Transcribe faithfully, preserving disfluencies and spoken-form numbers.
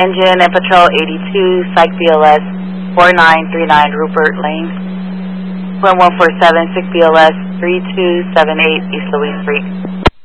Engine and Patrol eighty-two, Psych B L S four nine three nine Rupert Lane. One one four seven, Sick B L S three two seven eight, East Louis Street.